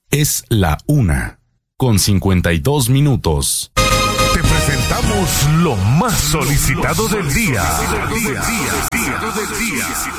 Es la 1:52. Te presentamos lo más solicitado del día.